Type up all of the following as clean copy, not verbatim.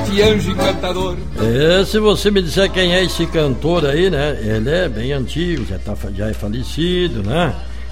esse anjo encantador. Se você me disser quem é esse cantor aí, né? Ele é bem antigo, já é falecido, né?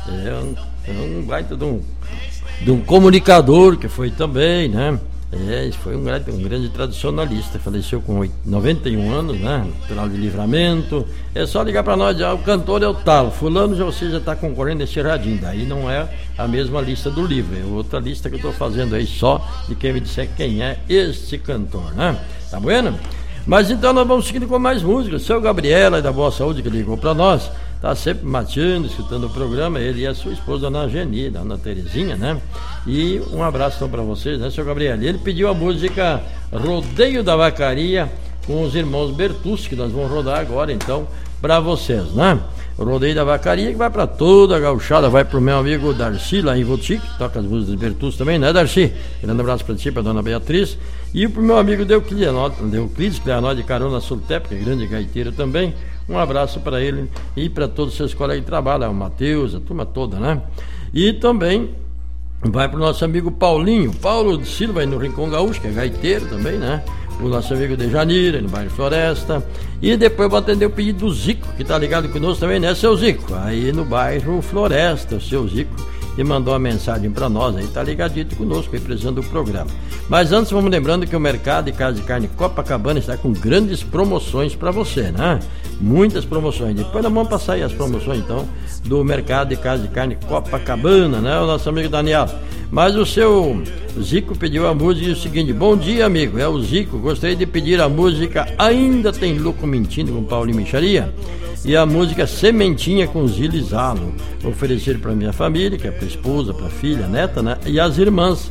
É um baita de um comunicador que foi também, né? Foi um grande tradicionalista, faleceu com 91 anos, né? Natural de Livramento. É só ligar para nós, o cantor é o tal, fulano você já está concorrendo nesse radinho, daí não é a mesma lista do livro, é outra lista que eu estou fazendo aí só de quem me disser quem é este cantor, né? Tá bueno? Mas então nós vamos seguindo com mais música. O seu Gabriela da Boa Saúde que ligou para nós, tá sempre mateando, escutando o programa, ele e a sua esposa Ana Geni, da Ana Terezinha, né? E um abraço então para vocês, né, seu Gabriel? Ele pediu a música Rodeio da Vacaria com os irmãos Bertucci, que nós vamos rodar agora então para vocês, né? O Rodeio da Vacaria que vai para toda a gauchada, vai pro meu amigo Darcy lá em Voti, que toca as músicas dos Bertucci também, né, Darcy? Grande abraço para ti, para dona Beatriz. E pro meu amigo Deuclides Cleanó de Carona Sultep, que é grande gaiteiro também. Um abraço para ele e para todos os seus colegas de trabalho, o Matheus, a turma toda, né? E também vai para o nosso amigo Paulinho, Paulo de Silva, aí no Rincão Gaúcho, que é gaiteiro também, né? O nosso amigo de Janeiro, no bairro Floresta. E depois vou atender o pedido do Zico, que tá ligado conosco também, né, seu Zico? Aí no bairro Floresta, o seu Zico, que mandou uma mensagem para nós, aí tá ligadito conosco, representando o programa. Mas antes, vamos lembrando que o Mercado de Casa de Carne Copacabana está com grandes promoções para você, né? Muitas promoções. Depois nós vamos passar aí as promoções, então, do Mercado de Casa de Carne Copacabana, né? O nosso amigo Daniel. Mas o seu Zico pediu a música e o seguinte: bom dia, amigo, é o Zico, gostaria de pedir a música Ainda Tem Louco Mentindo com Paulinho Micharia e a música Sementinha com Zilizalo, oferecer para minha família, que é para a esposa, para a filha, a neta, né? E as irmãs,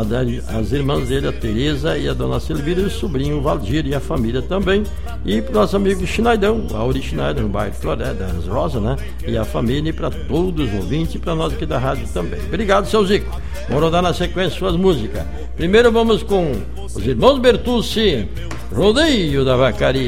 as irmãs dele, a Tereza e a dona Silvira, e o sobrinho Valdir e a família também, e para o nosso amigo Schneidão, a Auri Schneider, no bairro Floresta, das Rosas, né? E a família, e para todos os ouvintes, e para nós aqui da rádio também. Obrigado, seu Zico. Vamos rodar na sequência suas músicas. Primeiro vamos com os irmãos Bertucci, Rodeio da Vacaria.